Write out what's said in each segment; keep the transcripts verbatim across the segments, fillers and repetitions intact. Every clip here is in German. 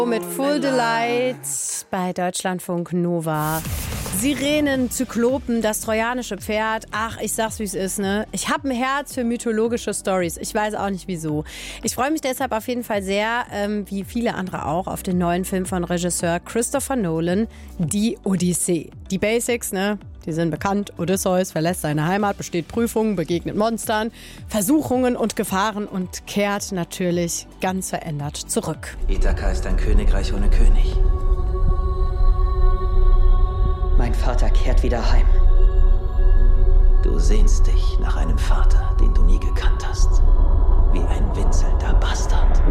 Mit Full Delight bei Deutschlandfunk Nova. Sirenen, Zyklopen, das trojanische Pferd. Ach, ich sag's, wie es ist, ne? Ich habe ein Herz für mythologische Stories. Ich weiß auch nicht, wieso. Ich freue mich deshalb auf jeden Fall sehr, ähm, wie viele andere auch, auf den neuen Film von Regisseur Christopher Nolan, Die Odyssee. Die Basics, ne? Die sind bekannt. Odysseus verlässt seine Heimat, besteht Prüfungen, begegnet Monstern, Versuchungen und Gefahren und kehrt natürlich ganz verändert zurück. Ithaka ist ein Königreich ohne König. Mein Vater kehrt wieder heim. Du sehnst dich nach einem Vater, den du nie gekannt hast. Wie ein winselnder Bastard.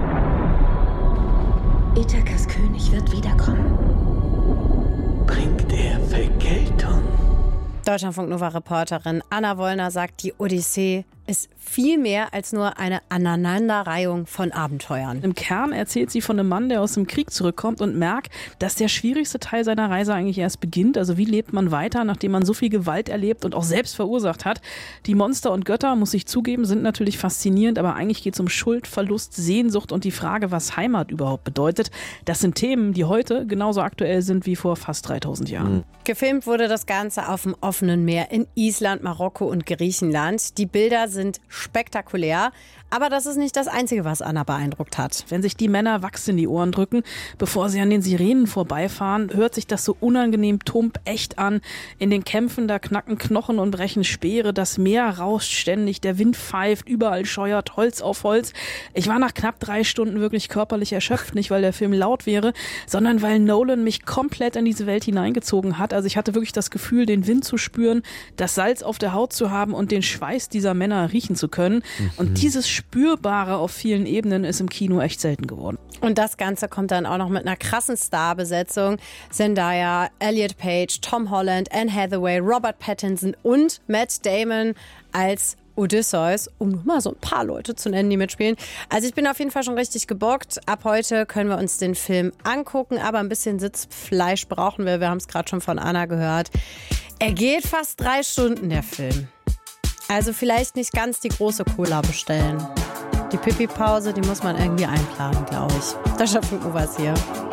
Ithakas König wird wiederkommen. Bringt er Vergeltung? Deutschlandfunk-Nova-Reporterin Anna Wollner sagt, die Odyssee ist viel mehr als nur eine Aneinanderreihung von Abenteuern. Im Kern erzählt sie von einem Mann, der aus dem Krieg zurückkommt und merkt, dass der schwierigste Teil seiner Reise eigentlich erst beginnt. Also wie lebt man weiter, nachdem man so viel Gewalt erlebt und auch selbst verursacht hat. Die Monster und Götter, muss ich zugeben, sind natürlich faszinierend, aber eigentlich geht es um Schuld, Verlust, Sehnsucht und die Frage, was Heimat überhaupt bedeutet. Das sind Themen, die heute genauso aktuell sind wie vor fast dreitausend Jahren. Mhm. Gefilmt wurde das Ganze auf dem offenen Meer in Island, Marokko und Griechenland. Die Bilder sind sind spektakulär. Aber das ist nicht das Einzige, was Anna beeindruckt hat. Wenn sich die Männer Wachs in die Ohren drücken, bevor sie an den Sirenen vorbeifahren, hört sich das so unangenehm tump echt an. In den Kämpfen, da knacken Knochen und brechen Speere, das Meer rauscht ständig, der Wind pfeift, überall scheuert Holz auf Holz. Ich war nach knapp drei Stunden wirklich körperlich erschöpft, nicht weil der Film laut wäre, sondern weil Nolan mich komplett in diese Welt hineingezogen hat. Also ich hatte wirklich das Gefühl, den Wind zu spüren, das Salz auf der Haut zu haben und den Schweiß dieser Männer riechen zu können. Mhm. Und dieses Spürbare auf vielen Ebenen ist im Kino echt selten geworden. Und das Ganze kommt dann auch noch mit einer krassen Starbesetzung. Zendaya, Elliot Page, Tom Holland, Anne Hathaway, Robert Pattinson und Matt Damon als Odysseus, um nur mal so ein paar Leute zu nennen, die mitspielen. Also ich bin auf jeden Fall schon richtig gebockt. Ab heute können wir uns den Film angucken, aber ein bisschen Sitzfleisch brauchen wir. Wir haben es gerade schon von Anna gehört. Er geht fast drei Stunden, der Film. Also vielleicht nicht ganz die große Cola bestellen. Die Pipi-Pause, die muss man irgendwie einplanen, glaube ich. Das schafft Uwe hier.